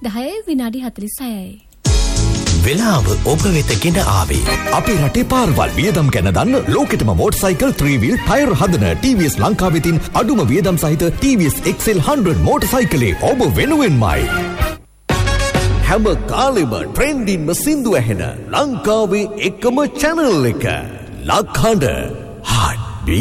10:46යි. වෙලාව ඔබ වෙත ගෙන ආවේ. අපේ රටේ පාරවල් වියදම් ගැන දන්න ලෝකෙටම මෝටර්සයිකල් 3-wheel ටයර් හදන TVS ලංකාවේ තින් අඩුම වියදම් සහිත TVS XL 100 මෝටර්සයිකලේ ඔබ වෙනුවෙන්මයි. හැම කාලෙම ට්‍රෙන්ඩින්ම සින්දු ඇහෙන ලංකාවේ එකම channel එක ලක්හඬ.